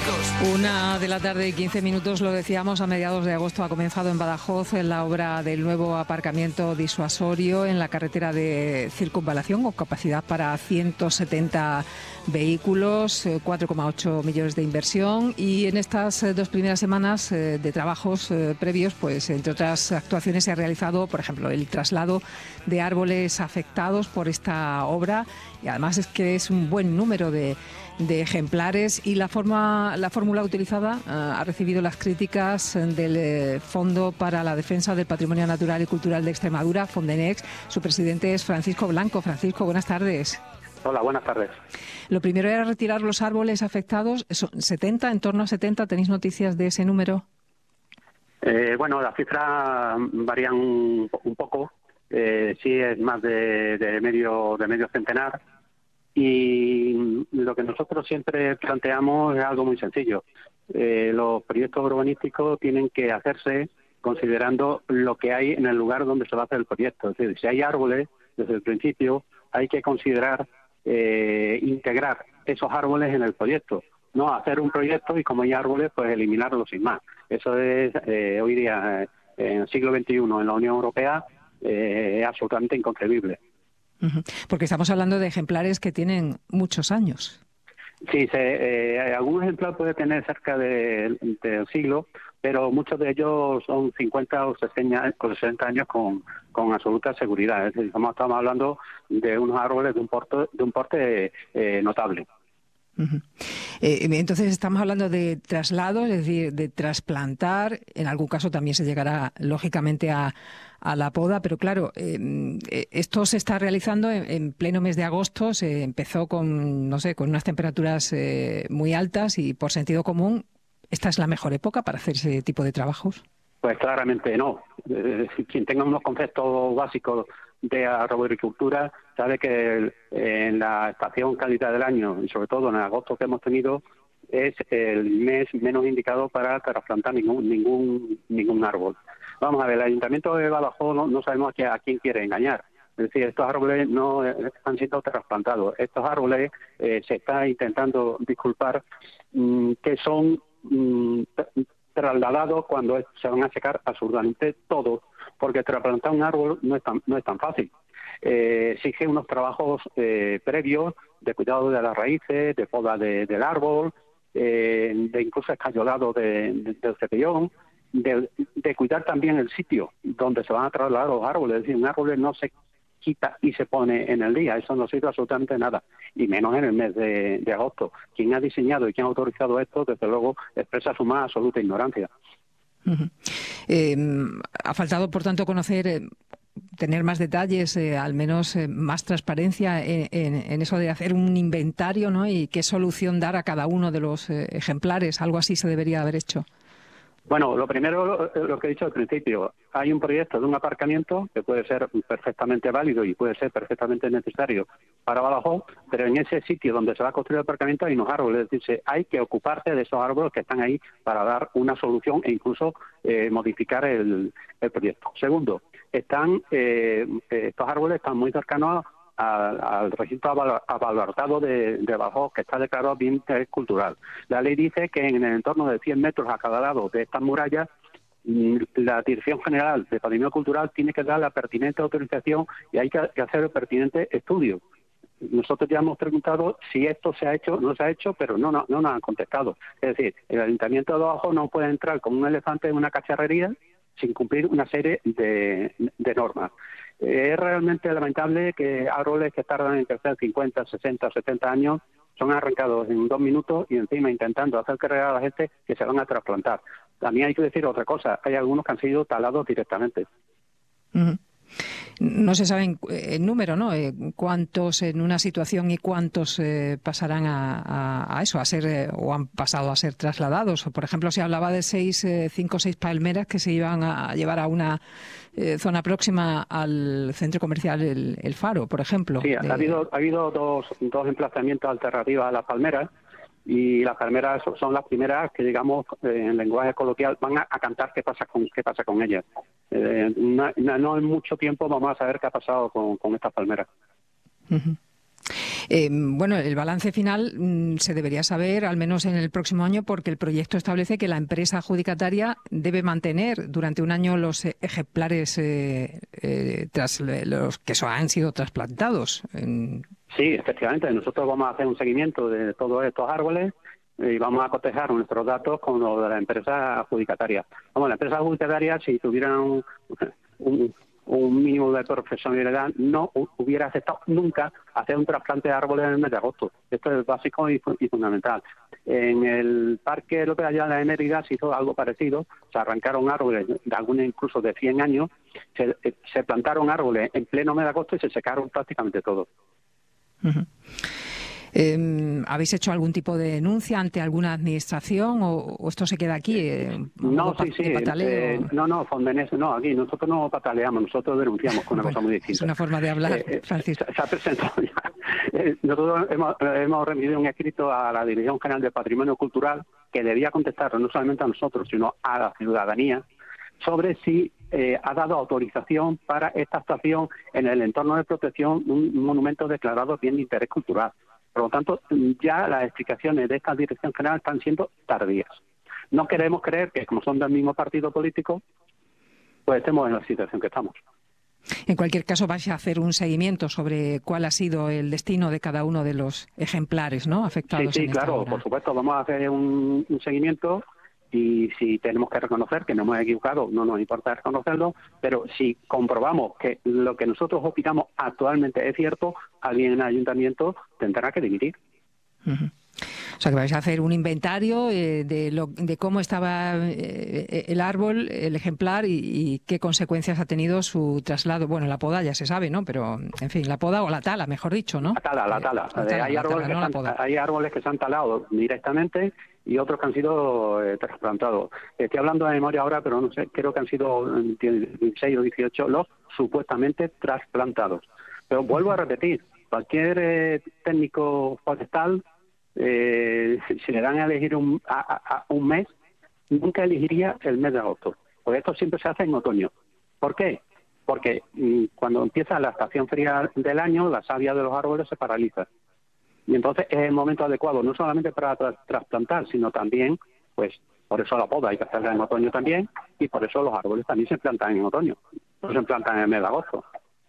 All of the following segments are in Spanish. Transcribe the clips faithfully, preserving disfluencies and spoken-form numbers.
Una de la tarde y quince minutos, lo decíamos, a mediados de agosto ha comenzado en Badajoz la obra del nuevo aparcamiento disuasorio en la carretera de circunvalación, con capacidad para ciento setenta vehículos, cuatro coma ocho millones de inversión, y en estas dos primeras semanas de trabajos previos, pues entre otras actuaciones se ha realizado, por ejemplo, el traslado de árboles afectados por esta obra, y además es que es un buen número de de ejemplares, y la forma la fórmula utilizada uh, ha recibido las críticas del eh, Fondo para la Defensa del Patrimonio Natural y Cultural de Extremadura, Fondenex. Su presidente es Francisco Blanco. Francisco, buenas tardes. Hola, buenas tardes. Lo primero era retirar los árboles afectados. ¿Son setenta, en torno a setenta? ¿Tenéis noticias de ese número? Eh, bueno, las cifras varían un, un poco. Eh, sí, es más de, de medio de medio centenar. Y lo que nosotros siempre planteamos es algo muy sencillo. Eh, los proyectos urbanísticos tienen que hacerse considerando lo que hay en el lugar donde se va a hacer el proyecto. Es decir, si hay árboles, desde el principio hay que considerar eh, integrar esos árboles en el proyecto. No hacer un proyecto y como hay árboles, pues eliminarlos sin más. Eso es eh, hoy día, eh, en el siglo veintiuno, en la Unión Europea, eh, es absolutamente inconcebible. Porque estamos hablando de ejemplares que tienen muchos años. Sí, se, eh, algún ejemplar puede tener cerca de, del siglo, pero muchos de ellos son cincuenta o sesenta años con, con absoluta seguridad. Es decir, estamos, estamos hablando de unos árboles de un porte, de un porte eh, notable. Uh-huh. Eh, entonces estamos hablando de traslados, es decir, de trasplantar. En algún caso también se llegará, lógicamente, a, a la poda, pero claro, eh, esto se está realizando en, en pleno mes de agosto. Se empezó con, no sé, con unas temperaturas eh, muy altas, y por sentido común, ¿esta es la mejor época para hacer ese tipo de trabajos? Pues claramente no. Eh, quien tenga unos conceptos básicos de arboricultura sabe que en la estación cálida del año, y sobre todo en el agosto que hemos tenido, es el mes menos indicado para trasplantar ningún ningún ningún árbol. Vamos a ver, el Ayuntamiento de Badajoz no, no sabemos a quién quiere engañar. Es decir, estos árboles no están siendo trasplantados. Estos árboles eh, se está intentando disculpar mmm, que son mmm, trasladados cuando se van a secar absolutamente todos, porque trasplantar un árbol no es tan, no es tan fácil. Eh, exige unos trabajos eh, previos de cuidado de las raíces, de poda de, del árbol, eh, de incluso escayolado de, de, del cepillón, de, de cuidar también el sitio donde se van a trasladar los árboles. Es decir, un árbol no se quita y se pone en el día, eso no sirve absolutamente nada, y menos en el mes de, de agosto. Quien ha diseñado y quien ha autorizado esto, desde luego, expresa su más absoluta ignorancia. Uh-huh. Eh, ha faltado, por tanto, conocer, eh, tener más detalles, eh, al menos eh, más transparencia en, en, en eso de hacer un inventario, ¿no? Y qué solución dar a cada uno de los eh, ejemplares. Algo así se debería haber hecho. Bueno, lo primero, lo, lo que he dicho al principio, hay un proyecto de un aparcamiento que puede ser perfectamente válido y puede ser perfectamente necesario para Badajoz, pero en ese sitio donde se va a construir el aparcamiento hay unos árboles, es decir, hay que ocuparse de esos árboles que están ahí para dar una solución e incluso eh, modificar el, el proyecto. Segundo, están eh, estos árboles están muy cercanos Al, al recinto abarrotado de, de Badajoz, que está declarado bien interés cultural. La ley dice que en el entorno de cien metros a cada lado de estas murallas, la Dirección General de Patrimonio Cultural tiene que dar la pertinente autorización y hay que, que hacer el pertinente estudio. Nosotros ya hemos preguntado si esto se ha hecho, no se ha hecho, pero no, no, no nos han contestado. Es decir, el Ayuntamiento de Badajoz no puede entrar como un elefante en una cacharrería sin cumplir una serie de, de normas. Es realmente lamentable que árboles que tardan en crecer cincuenta, sesenta, setenta años son arrancados en dos minutos y encima intentando hacer creer a la gente que se van a trasplantar. También hay que decir otra cosa, hay algunos que han sido talados directamente. Uh-huh. No se sabe en número, ¿no? Eh, cuántos en una situación y cuántos eh, pasarán a, a, a eso, a ser eh, o han pasado a ser trasladados. Por ejemplo, se hablaba de seis, eh, cinco o seis palmeras que se iban a llevar a una eh, zona próxima al centro comercial El, el Faro, por ejemplo. Sí, de... ha habido ha habido dos, dos emplazamientos alternativos a las palmeras. Y las palmeras son las primeras que, digamos, eh, en lenguaje coloquial, van a, a cantar qué pasa con qué pasa con ellas. Eh, no, no en mucho tiempo vamos a saber qué ha pasado con, con estas palmeras. Uh-huh. Eh, bueno, el balance final mm, se debería saber al menos en el próximo año, porque el proyecto establece que la empresa adjudicataria debe mantener durante un año los eh, ejemplares eh, eh, tras los que so- han sido trasplantados. En... Sí, efectivamente. Nosotros vamos a hacer un seguimiento de todos estos árboles y vamos a cotejar nuestros datos con los de la empresa adjudicataria. Vamos, la empresa adjudicataria, si tuvieran un, un, un mínimo de profesionalidad, no hubiera aceptado nunca hacer un trasplante de árboles en el mes de agosto. Esto es básico y, y fundamental. En el Parque López Ayala de Mérida se hizo algo parecido. Se arrancaron árboles, de algunos incluso de cien años, se, se plantaron árboles en pleno mes de agosto y se secaron prácticamente todos. Uh-huh. Eh, ¿Habéis hecho algún tipo de denuncia ante alguna administración o, o esto se queda aquí? Eh, no, sí, sí. Eh, no, no, Fondenés, no, aquí nosotros no pataleamos, nosotros denunciamos con una bueno, cosa muy distinta. Es una forma de hablar, eh, Francisco. Se, se ha presentado ya. Eh, nosotros hemos, hemos remitido un escrito a la Dirección General de Patrimonio Cultural que debía contestar no solamente a nosotros, sino a la ciudadanía sobre si eh, ha dado autorización para esta actuación en el entorno de protección de un monumento declarado bien de interés cultural. Por lo tanto, ya las explicaciones de esta Dirección General están siendo tardías. No queremos creer que, como son del mismo partido político, pues estemos en la situación que estamos. En cualquier caso, vais a hacer un seguimiento sobre cuál ha sido el destino de cada uno de los ejemplares, ¿no?, afectados. Sí, sí, en esta claro, obra. por supuesto. Vamos a hacer un, un seguimiento. Y si tenemos que reconocer que nos hemos equivocado, no nos importa reconocerlo, pero si comprobamos que lo que nosotros opinamos actualmente es cierto, alguien en el ayuntamiento tendrá que dimitir. Uh-huh. O sea, que vais a hacer un inventario eh, de, lo, de cómo estaba eh, el árbol, el ejemplar y, y qué consecuencias ha tenido su traslado. Bueno, la poda ya se sabe, ¿no? Pero, en fin, la poda o la tala, mejor dicho, ¿no? La tala, la tala. Eh, la tala hay, la árboles tala, que no están, hay árboles que se han talado directamente y otros que han sido eh, trasplantados. Estoy hablando de memoria ahora, pero no sé, creo que han sido dieciséis o dieciocho los supuestamente trasplantados. Pero vuelvo a repetir, cualquier eh, técnico forestal, eh, si le dan a elegir un, a, a, a un mes, nunca elegiría el mes de agosto, porque esto siempre se hace en otoño. ¿Por qué? Porque mm, cuando empieza la estación fría del año, la savia de los árboles se paraliza. Y entonces es el momento adecuado, no solamente para tra trasplantar, sino también, pues, por eso la poda hay que hacerla en otoño también, y por eso los árboles también se plantan en otoño, no se plantan en el mes de agosto.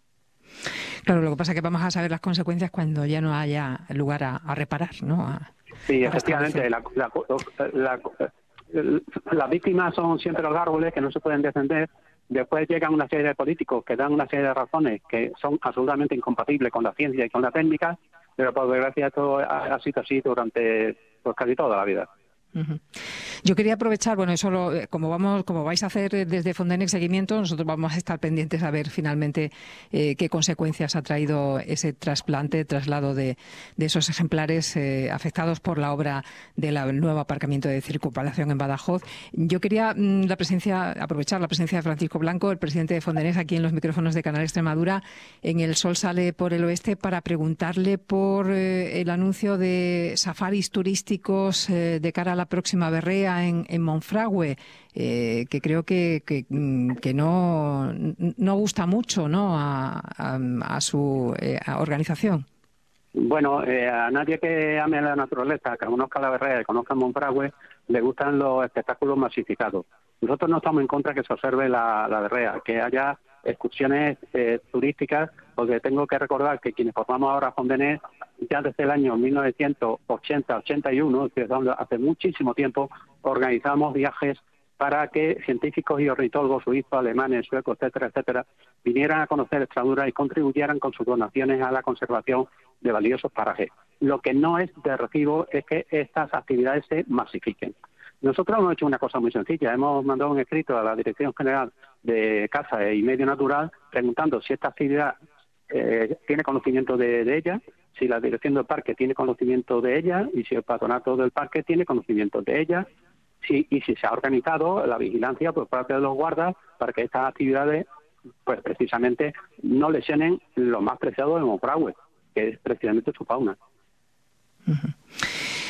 Claro, lo que pasa es que vamos a saber las consecuencias cuando ya no haya lugar a, a reparar, ¿no? A, sí, a efectivamente, la, la, la, la, las víctimas son siempre los árboles que no se pueden defender. Después llegan una serie de políticos que dan una serie de razones que son absolutamente incompatibles con la ciencia y con la técnica, pero por desgracia esto ha, ha sido así durante pues, casi toda la vida. Uh-huh. Yo quería aprovechar, bueno, eso lo, como vamos, como vais a hacer desde Fondenec seguimiento, nosotros vamos a estar pendientes a ver finalmente eh, qué consecuencias ha traído ese trasplante, traslado de, de esos ejemplares eh, afectados por la obra del nuevo aparcamiento de circunvalación en Badajoz. Yo quería mm, la presencia, aprovechar la presencia de Francisco Blanco, el presidente de Fondenec, aquí en los micrófonos de Canal Extremadura, en El Sol Sale por el Oeste, para preguntarle por eh, el anuncio de safaris turísticos eh, de cara a la próxima berrea en, en Monfragüe, eh, que creo que, que, que no, no gusta mucho, ¿no?, a, a, a su eh, a organización. Bueno, eh, a nadie que ame la naturaleza, que conozca la berrea, que conozca Monfragüe, le gustan los espectáculos masificados. Nosotros no estamos en contra que se observe la, la berrea, que haya excursiones eh, turísticas, porque tengo que recordar que quienes formamos ahora Fondenec, ya desde el año mil novecientos ochenta ochenta y uno, hace muchísimo tiempo, organizamos viajes para que científicos y ornitólogos suizos, alemanes, suecos, etcétera, etcétera, vinieran a conocer Extremadura y contribuyeran con sus donaciones a la conservación de valiosos parajes. Lo que no es de recibo es que estas actividades se masifiquen. Nosotros hemos hecho una cosa muy sencilla, hemos mandado un escrito a la Dirección General de Caza y Medio Natural preguntando si esta actividad eh, tiene conocimiento de, de ella, si la Dirección del Parque tiene conocimiento de ella y si el Patronato del Parque tiene conocimiento de ella, si, y si se ha organizado la vigilancia por parte de los guardas para que estas actividades, pues precisamente, no lesionen lo más preciado de Monfragüe, que es precisamente su fauna. Uh-huh.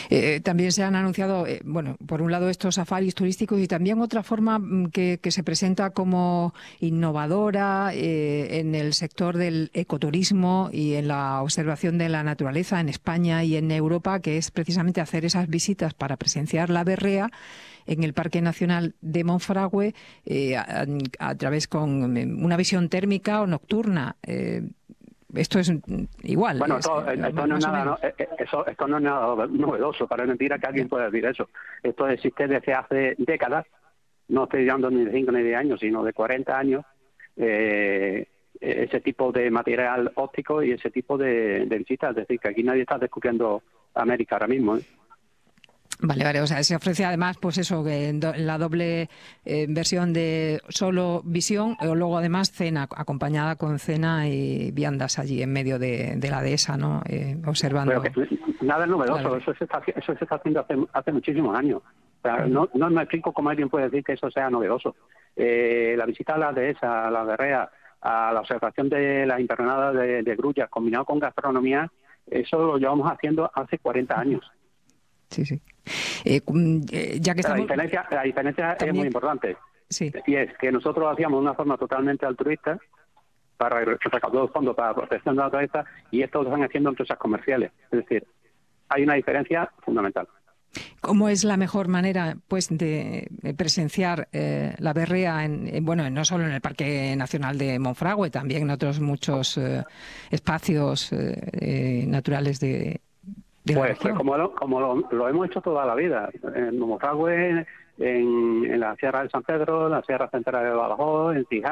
Eh, también se han anunciado, eh, bueno, por un lado estos safaris turísticos y también otra forma que, que se presenta como innovadora eh, en el sector del ecoturismo y en la observación de la naturaleza en España y en Europa, que es precisamente hacer esas visitas para presenciar la berrea en el Parque Nacional de Monfragüe eh, a, a través con una visión térmica o nocturna. Eh, Esto es igual. Bueno, es, esto, esto, no es nada, no, eso, esto no es nada novedoso, para mentira que alguien pueda decir eso. Esto existe desde hace décadas, no estoy hablando ni de cinco ni de años, sino de cuarenta años, eh, ese tipo de material óptico y ese tipo de, de visitas. Es decir, que aquí nadie está descubriendo América ahora mismo, ¿eh? Vale, vale, o sea, se ofrece además, pues eso, que do, la doble eh, versión de solo visión, o luego además cena, acompañada con cena y viandas allí en medio de, de la dehesa, ¿no? Eh, observando. Pero que nada es novedoso, claro. eso, se está, eso se está haciendo hace, hace muchísimos años. O sea, uh-huh. no, no me explico cómo alguien puede decir que eso sea novedoso. Eh, la visita a la dehesa, a la berrea, a la observación de las invernadas de, de grullas, combinado con gastronomía, eso lo llevamos haciendo hace cuarenta años. Sí, sí. Eh, ya que estamos... La diferencia, la diferencia También... es muy importante. Sí. Y es que nosotros lo hacíamos de una forma totalmente altruista para recaudar fondos para la protección de la naturaleza y esto lo están haciendo empresas comerciales. Es decir, hay una diferencia fundamental. ¿Cómo es la mejor manera, pues, de presenciar eh, la berrea, en, en, bueno, no solo en el Parque Nacional de Monfragüe, también en otros muchos eh, espacios eh, eh, naturales de, de la pues, región? Pues como, lo, como lo, lo hemos hecho toda la vida, en Monfragüe, en, en la Sierra de San Pedro, en la Sierra Central de Badajoz, en Cijá.